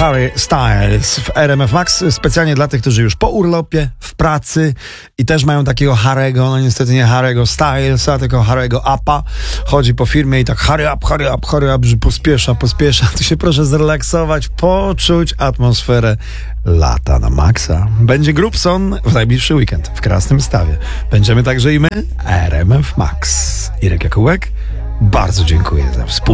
Harry Styles w RMF Max, specjalnie dla tych, którzy już po urlopie, w pracy i też mają takiego Harry'ego, no niestety nie Harry'ego Stylesa, tylko Harry'ego Uppa. Chodzi po firmie i tak hurry up, że pospiesza. Ty się proszę zrelaksować, poczuć atmosferę lata na maksa. Będzie Grubson w najbliższy weekend w Krasnym Stawie. Będziemy także i my, RMF Max. Irek Jakubek, bardzo dziękuję za wspólnie.